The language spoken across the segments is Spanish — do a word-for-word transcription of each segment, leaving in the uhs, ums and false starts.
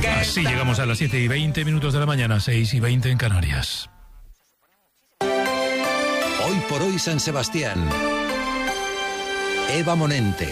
Así llegamos a las siete y veinte minutos de la mañana, seis y veinte en Canarias. Hoy por hoy San Sebastián. Eva Monente.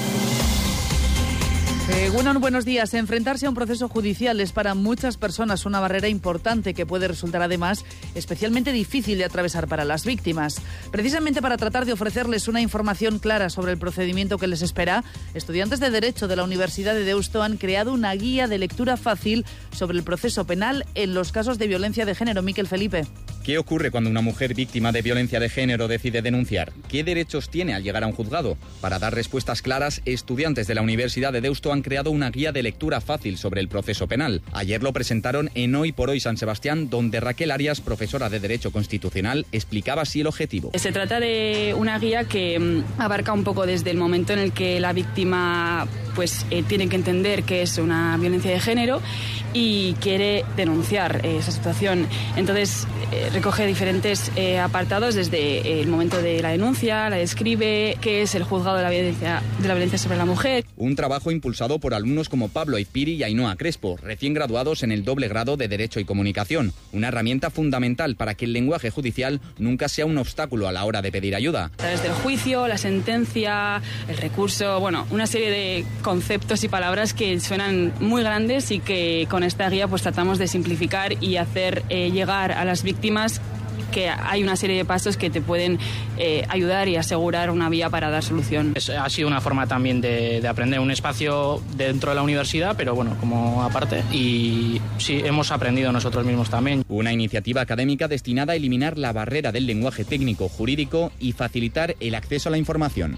Eh, bueno, buenos días. Enfrentarse a un proceso judicial es para muchas personas una barrera importante que puede resultar además especialmente difícil de atravesar para las víctimas. Precisamente para tratar de ofrecerles una información clara sobre el procedimiento que les espera, estudiantes de Derecho de la Universidad de Deusto han creado una guía de lectura fácil sobre el proceso penal en los casos de violencia de género. Miquel Felipe. ¿Qué ocurre cuando una mujer víctima de violencia de género decide denunciar? ¿Qué derechos tiene al llegar a un juzgado? Para dar respuestas claras, estudiantes de la Universidad de Deusto han creado una guía de lectura fácil sobre el proceso penal. Ayer lo presentaron en Hoy por Hoy San Sebastián, donde Raquel Arias, profesora de Derecho Constitucional, explicaba así el objetivo. Se trata de una guía que abarca un poco desde el momento en el que la víctima pues eh, tiene que entender que es una violencia de género y quiere denunciar eh, esa situación. Entonces eh, recoge diferentes eh, apartados desde el momento de la denuncia, la describe, qué es el juzgado de la violencia, de la violencia sobre la mujer. Un trabajo impulsado por alumnos como Pablo Izpiri y Ainhoa Crespo, recién graduados en el doble grado de Derecho y Comunicación. Una herramienta fundamental para que el lenguaje judicial nunca sea un obstáculo a la hora de pedir ayuda. A través del juicio, la sentencia, el recurso, bueno, una serie de conceptos y palabras que suenan muy grandes y que con esta guía pues tratamos de simplificar y hacer eh, llegar a las víctimas que hay una serie de pasos que te pueden eh, ayudar y asegurar una vía para dar solución. Es, ha sido una forma también de, de aprender un espacio dentro de la universidad, pero bueno, como aparte. Y sí, hemos aprendido nosotros mismos también. Una iniciativa académica destinada a eliminar la barrera del lenguaje técnico jurídico y facilitar el acceso a la información.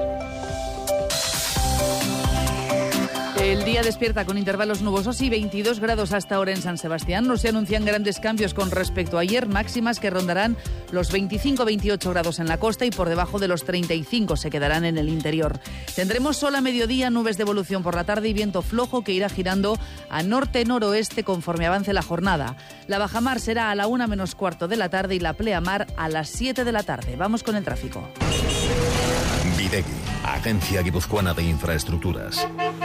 El día despierta con intervalos nubosos y veintidós grados hasta ahora en San Sebastián. No se anuncian grandes cambios con respecto a ayer, máximas que rondarán los veinticinco a veintiocho grados en la costa y por debajo de los treinta y cinco se quedarán en el interior. Tendremos sol a mediodía, nubes de evolución por la tarde y viento flojo que irá girando a norte-noroeste conforme avance la jornada. La bajamar será a la una menos cuarto de la tarde y la pleamar a las siete de la tarde. Vamos con el tráfico. Videgui, Agencia Guipuzcoana de Infraestructuras.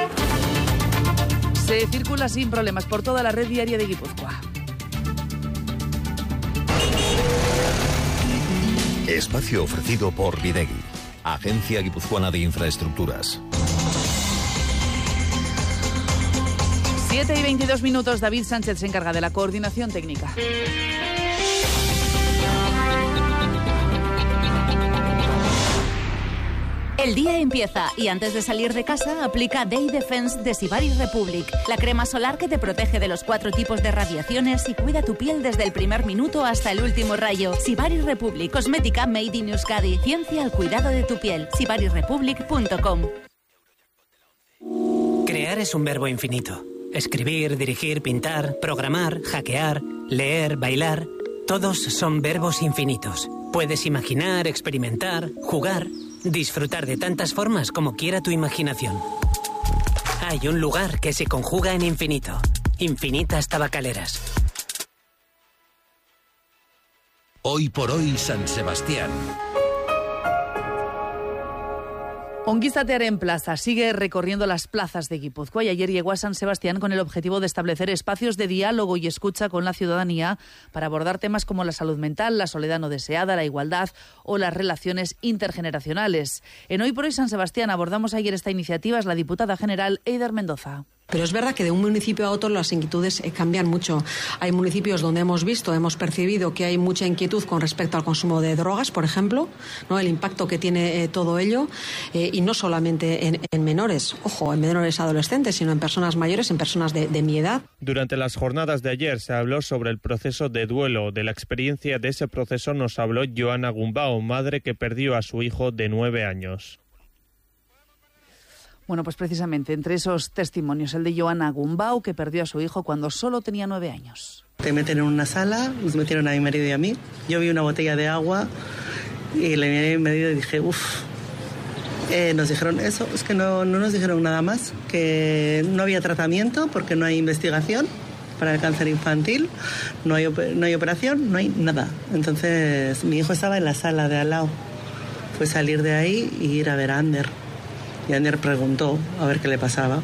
Se circula sin problemas por toda la red viaria de Guipúzcoa. Espacio ofrecido por Videgui, Agencia Guipuzcoana de Infraestructuras. siete y veintidós minutos. David Sánchez se encarga de la coordinación técnica. El día empieza y antes de salir de casa aplica Day Defense de Sibari Republic, la crema solar que te protege de los cuatro tipos de radiaciones y cuida tu piel desde el primer minuto hasta el último rayo. Sibari Republic, cosmética made in Euskadi, ciencia al cuidado de tu piel. sibari republic punto com. Crear es un verbo infinito. Escribir, dirigir, pintar, programar, hackear, leer, bailar... Todos son verbos infinitos. Puedes imaginar, experimentar, jugar, disfrutar de tantas formas como quiera tu imaginación. Hay un lugar que se conjuga en infinito. Infinitas Tabacaleras. Hoy por hoy San Sebastián. Ongizatearen Plaza sigue recorriendo las plazas de Guipúzcoa y ayer llegó a San Sebastián con el objetivo de establecer espacios de diálogo y escucha con la ciudadanía para abordar temas como la salud mental, la soledad no deseada, la igualdad o las relaciones intergeneracionales. En Hoy por Hoy San Sebastián abordamos ayer esta iniciativa es la diputada general Eider Mendoza. Pero es verdad que de un municipio a otro las inquietudes eh, cambian mucho. Hay municipios donde hemos visto, hemos percibido que hay mucha inquietud con respecto al consumo de drogas, por ejemplo, ¿no? El impacto que tiene eh, todo ello, eh, y no solamente en, en menores, ojo, en menores adolescentes, sino en personas mayores, en personas de, de mi edad. Durante las jornadas de ayer se habló sobre el proceso de duelo. De la experiencia de ese proceso nos habló Joana Gumbau, madre que perdió a su hijo de nueve años. Bueno, pues precisamente entre esos testimonios, el de Joana Gumbau, que perdió a su hijo cuando solo tenía nueve años. Te meten en una sala, nos metieron a mi marido y a mí. Yo vi una botella de agua y le miré a mi marido y dije, uff. Eh, nos dijeron eso, es que no, no nos dijeron nada más, que no había tratamiento porque no hay investigación para el cáncer infantil, no hay, no hay operación, no hay nada. Entonces mi hijo estaba en la sala de al lado. Fue salir de ahí y ir a ver a Ander. Y Ander preguntó a ver qué le pasaba.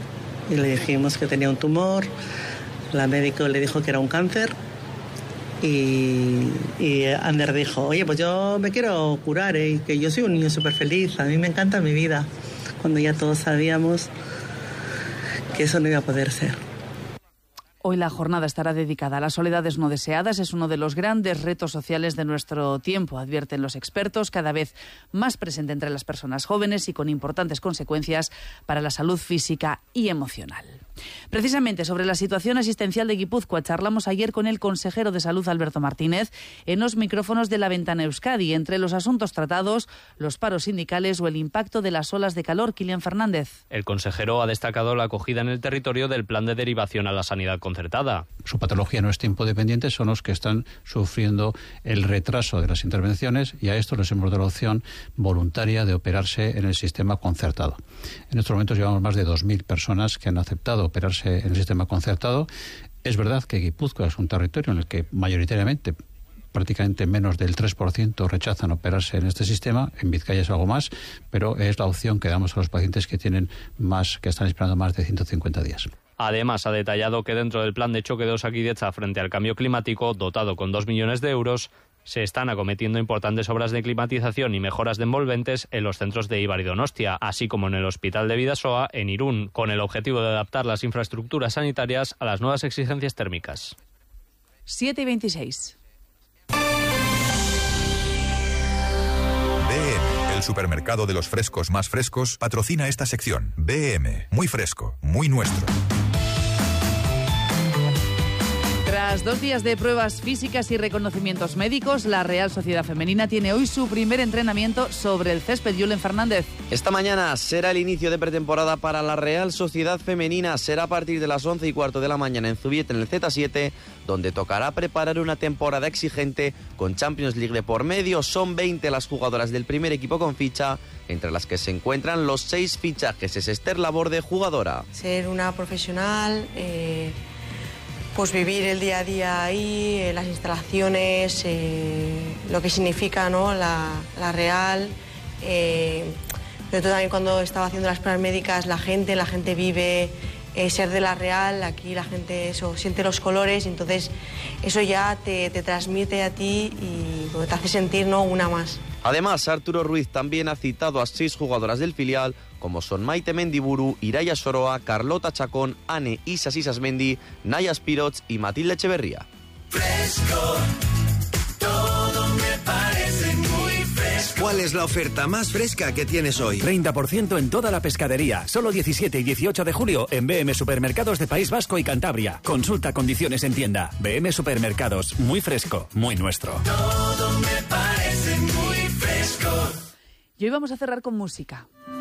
y le dijimos que tenía un tumor, la médico le dijo que era un cáncer y, y Ander dijo, oye, pues yo me quiero curar, ¿eh? Que yo soy un niño súper feliz, a mí me encanta mi vida, cuando ya todos sabíamos que eso no iba a poder ser. Hoy la jornada estará dedicada a las soledades no deseadas. Es uno de los grandes retos sociales de nuestro tiempo, advierten los expertos, cada vez más presente entre las personas jóvenes y con importantes consecuencias para la salud física y emocional. Precisamente sobre la situación asistencial de Guipúzcoa charlamos ayer con el consejero de Salud, Alberto Martínez, en los micrófonos de La Ventana Euskadi. Entre los asuntos tratados, los paros sindicales o el impacto de las olas de calor. Kilian Fernández. El consejero ha destacado la acogida en el territorio del plan de derivación a la sanidad concertada. Su patología no es tiempo dependiente, son los que están sufriendo el retraso de las intervenciones y a esto les hemos dado la opción voluntaria de operarse en el sistema concertado. En estos momentos llevamos más de dos mil personas que han aceptado operarse en el sistema concertado. Es verdad que Guipúzcoa es un territorio en el que mayoritariamente prácticamente menos del tres por ciento rechazan operarse en este sistema. En Vizcaya es algo más, pero es la opción que damos a los pacientes que tienen más, que están esperando más de ciento cincuenta días. Además, ha detallado que dentro del plan de choque de Osakidetza frente al cambio climático, dotado con dos millones de euros, se están acometiendo importantes obras de climatización y mejoras de envolventes en los centros de Eibar y Donostia, así como en el Hospital de Bidasoa, en Irún, con el objetivo de adaptar las infraestructuras sanitarias a las nuevas exigencias térmicas. siete y veintiséis. B M, el supermercado de los frescos más frescos, patrocina esta sección. B M, muy fresco, muy nuestro. Tras dos días de pruebas físicas y reconocimientos médicos, la Real Sociedad Femenina tiene hoy su primer entrenamiento sobre el césped. Julen Fernández. Esta mañana será el inicio de pretemporada para la Real Sociedad Femenina. Será a partir de las once y cuarto de la mañana en Zubieta, en el Z siete, donde tocará preparar una temporada exigente con Champions League de por medio. Son veinte las jugadoras del primer equipo con ficha, entre las que se encuentran los seis fichajes. Es Esther Laborde, jugadora. Ser una profesional... Eh... Pues vivir el día a día ahí, eh, las instalaciones, eh, lo que significa, ¿no? la, la Real. Eh, pero todo también cuando estaba haciendo las pruebas médicas, la gente, la gente vive eh, ser de la Real, aquí la gente eso, siente los colores, entonces eso ya te, te transmite a ti y te hace sentir, ¿no? una más. Además, Arturo Ruiz también ha citado a seis jugadoras del filial, como son Maite Mendiburu, Iraya Soroa, Carlota Chacón, Ane Isas Isasmendi, Naya Spirots y Matilde Echeverría. Fresco, todo me parece muy fresco. ¿Cuál es la oferta más fresca que tienes hoy? treinta por ciento en toda la pescadería. Solo diecisiete y dieciocho de julio en B M Supermercados de País Vasco y Cantabria. Consulta condiciones en tienda. B M Supermercados, muy fresco, muy nuestro. Todo me parece muy fresco. Y hoy vamos a cerrar con música.